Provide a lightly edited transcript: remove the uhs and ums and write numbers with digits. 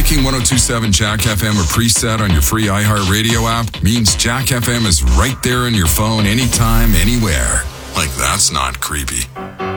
Making 1027 Jack FM a preset on your free iHeartRadio app means Jack FM is right there in your phone anytime, anywhere. Like, that's not creepy.